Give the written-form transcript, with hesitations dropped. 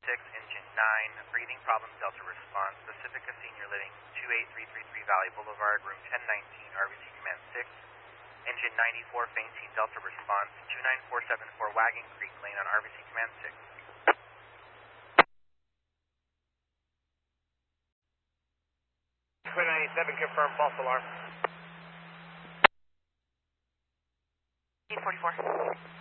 Engine 9, breathing problems, Delta response, Pacifica Senior Living, 28333 Valley Boulevard, room 1019, RBC Command 6. Engine 94, fainting, Delta response, 29474 Wagon Creek Lane on RBC Command 6. 297, confirm false alarm. 844.